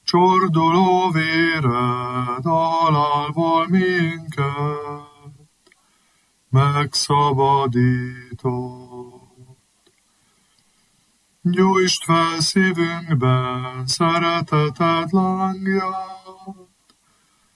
Csorduló véred a halálból minket megszabadított. Gyújtsd fel szívünkben szereteted lángját,